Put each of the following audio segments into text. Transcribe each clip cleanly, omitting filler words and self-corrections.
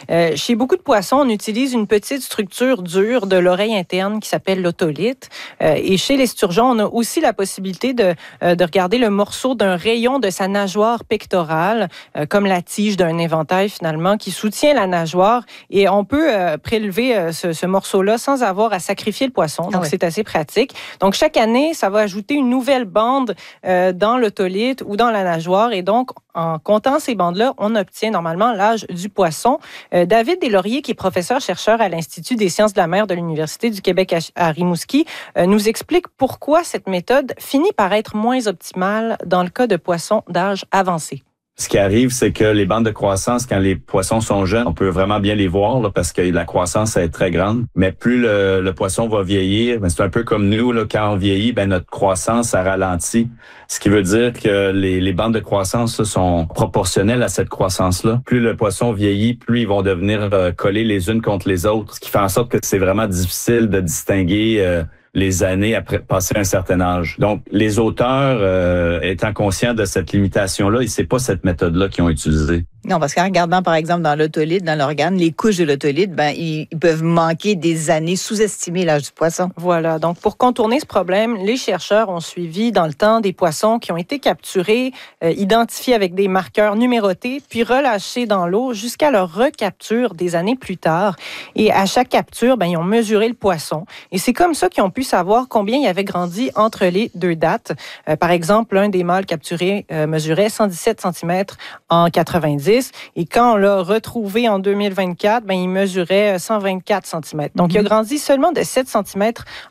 Chez beaucoup de poissons, on utilise une petite structure dure de l'oreille interne qui s'appelle l'otolithe. Et chez les sturgeons, on a aussi la possibilité de regarder le morceau d'un rayon de sa nageoire pectorale, comme la tige d'un éventail finalement, qui soutient la nageoire. Et on peut prélever ce morceau-là sans avoir à sacrifier le poisson. Donc, c'est assez pratique. Donc, chaque année, ça va ajouter une nouvelle bande dans l'otolithe ou dans la nageoire. Et donc, en comptant ces bandes-là, on obtient normalement l'âge du poisson. David Deslauriers, qui est professeur-chercheur à l'Institut des sciences de la mer de l'Université du Québec à Rimouski, nous explique pourquoi cette méthode finit par être moins optimale dans le cas de poissons d'âge avancé. Ce qui arrive, c'est que les bandes de croissance, quand les poissons sont jeunes, on peut vraiment bien les voir là, parce que la croissance est très grande. Mais plus le poisson va vieillir, c'est un peu comme nous, là, quand on vieillit, notre croissance a ralenti. Ce qui veut dire que les bandes de croissance là, sont proportionnelles à cette croissance-là. Plus le poisson vieillit, plus ils vont devenir collés les unes contre les autres. Ce qui fait en sorte que c'est vraiment difficile de distinguer les années après passer un certain âge. Donc, les auteurs, étant conscients de cette limitation-là, c'est pas cette méthode-là qu'ils ont utilisée. Non, parce qu'en regardant, par exemple, dans l'otolithe, dans l'organe, les couches de l'otolithe, ils peuvent manquer des années, sous-estimer l'âge du poisson. Voilà. Donc, pour contourner ce problème, les chercheurs ont suivi dans le temps des poissons qui ont été capturés, identifiés avec des marqueurs numérotés, puis relâchés dans l'eau jusqu'à leur recapture des années plus tard. Et à chaque capture, ils ont mesuré le poisson. Et c'est comme ça qu'ils ont pu savoir combien il avait grandi entre les deux dates. Par exemple, l'un des mâles capturés mesurait 117 cm en 90. Et quand on l'a retrouvé en 2024, il mesurait 124 cm. Donc, il a grandi seulement de 7 cm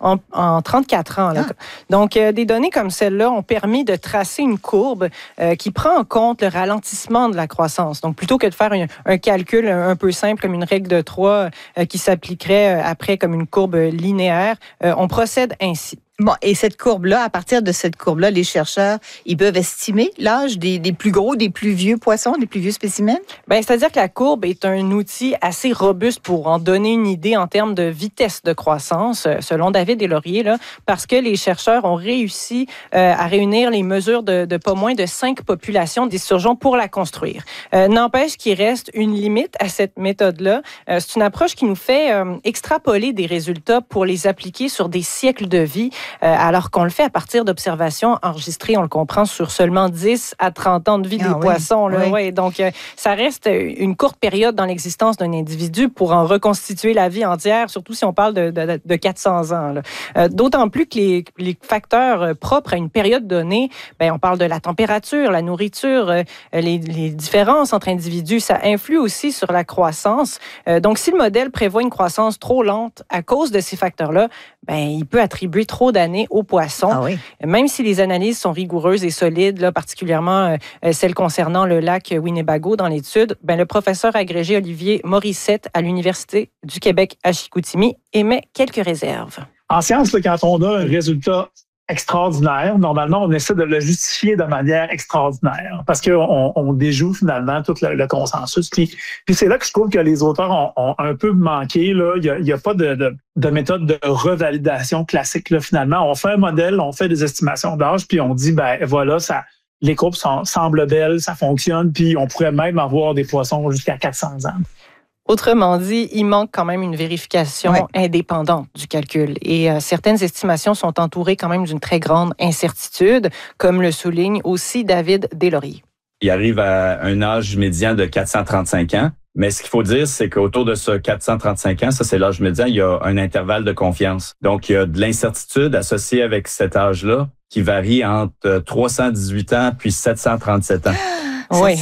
en 34 ans. Là. Donc, des données comme celle-là ont permis de tracer une courbe qui prend en compte le ralentissement de la croissance. Donc, plutôt que de faire un calcul un peu simple comme une règle de 3 qui s'appliquerait après comme une courbe linéaire, on procède ainsi. Bon, et cette courbe-là, à partir de cette courbe-là, les chercheurs, ils peuvent estimer l'âge des plus gros, des plus vieux poissons, des plus vieux spécimens? C'est-à-dire que la courbe est un outil assez robuste pour en donner une idée en termes de vitesse de croissance, selon David Deslauriers, là, parce que les chercheurs ont réussi à réunir les mesures de pas moins de 5 populations d'esturgeons pour la construire. N'empêche qu'il reste une limite à cette méthode-là. C'est une approche qui nous fait extrapoler des résultats pour les appliquer sur des siècles de vie, alors qu'on le fait à partir d'observations enregistrées, on le comprend, sur seulement 10 à 30 ans de vie des poissons. Là. Oui. Donc, ça reste une courte période dans l'existence d'un individu pour en reconstituer la vie entière, surtout si on parle de 400 ans. Là. D'autant plus que les facteurs propres à une période donnée, on parle de la température, la nourriture, les différences entre individus, ça influe aussi sur la croissance. Donc, si le modèle prévoit une croissance trop lente à cause de ces facteurs-là, il peut attribuer trop d'années aux poissons. Même si les analyses sont rigoureuses et solides, là, particulièrement celles concernant le lac Winnebago dans l'étude, le professeur agrégé Olivier Morissette à l'Université du Québec à Chicoutimi émet quelques réserves. En science, là, quand on a un résultat extraordinaire, normalement, on essaie de le justifier de manière extraordinaire parce qu'on déjoue finalement tout le consensus. Puis c'est là que je trouve que les auteurs ont un peu manqué. Là. Il y a pas de méthode de revalidation classique. Là, finalement, on fait un modèle, on fait des estimations d'âge, puis on dit, voilà, les courbes semblent belles, ça fonctionne, puis on pourrait même avoir des poissons jusqu'à 400 ans. Autrement dit, il manque quand même une vérification indépendante du calcul. Et certaines estimations sont entourées quand même d'une très grande incertitude, comme le souligne aussi David Deslauriers. Il arrive à un âge médian de 435 ans. Mais ce qu'il faut dire, c'est qu'autour de ce 435 ans, ça c'est l'âge médian, il y a un intervalle de confiance. Donc, il y a de l'incertitude associée avec cet âge-là qui varie entre 318 ans puis 737 ans. Oui.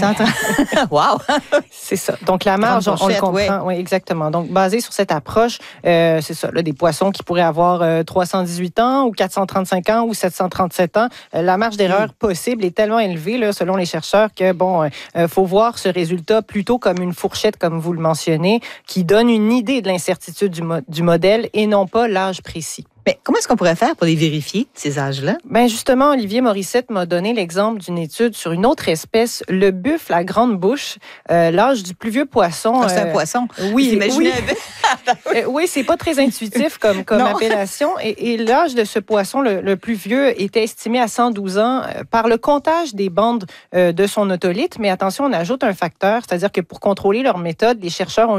Wow! C'est ça. Donc, la marge, on le comprend. Oui, exactement. Donc, basé sur cette approche, c'est ça, là, des poissons qui pourraient avoir 318 ans ou 435 ans ou 737 ans, la marge d'erreur possible est tellement élevée, là, selon les chercheurs, que, faut voir ce résultat plutôt comme une fourchette, comme vous le mentionnez, qui donne une idée de l'incertitude du modèle et non pas l'âge précis. Mais comment est-ce qu'on pourrait faire pour les vérifier, ces âges-là? Justement, Olivier Morissette m'a donné l'exemple d'une étude sur une autre espèce, le buffle à grande bouche, l'âge du plus vieux poisson. C'est un poisson? Oui. Oui, c'est pas très intuitif comme appellation. Et l'âge de ce poisson, le plus vieux, était estimé à 112 ans par le comptage des bandes de son otolithe. Mais attention, on ajoute un facteur, c'est-à-dire que pour contrôler leur méthode, les chercheurs ont